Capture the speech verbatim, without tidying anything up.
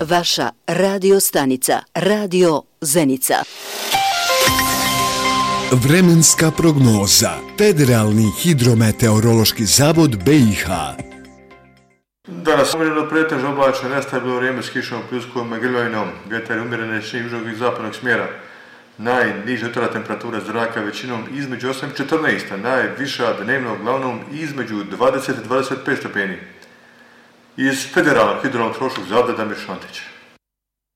Vaša radio stanica, Radio Zenica. Vremenska prognoza. Federalni hidrometeorološki zavod B i H. Danas umjereno pretežno oblačno, nestabilno vrijeme s kišom, pljuskom i grmljavinom. Vjetar umjerene s južnog i zapadnog smjera. Najniža jutarnja temperatura zraka većinom između osam i četrnaest, a najviša dnevno uglavnom između dvadeset i dvadeset pet stepeni. Iz Federalnog hidrometeorološkog zavoda Damir Šantić.